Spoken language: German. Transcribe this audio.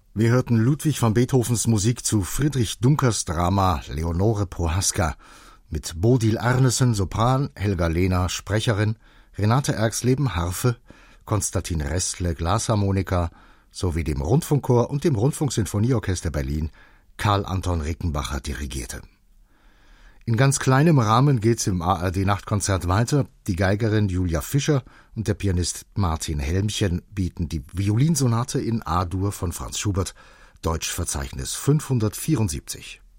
Wir hörten Ludwig van Beethovens Musik zu Friedrich Dunkers Drama Leonore Prohaska mit Bodil Arnesen, Sopran, Helga Lehner, Sprecherin, Renate Erxleben, Harfe, Konstantin Restle, Glasharmonika sowie dem Rundfunkchor und dem Rundfunksinfonieorchester Berlin. Karl Anton Rickenbacher dirigierte. In ganz kleinem Rahmen geht's im ARD-Nachtkonzert weiter. Die Geigerin Julia Fischer und der Pianist Martin Helmchen bieten die Violinsonate in A-Dur von Franz Schubert, Deutschverzeichnis 574.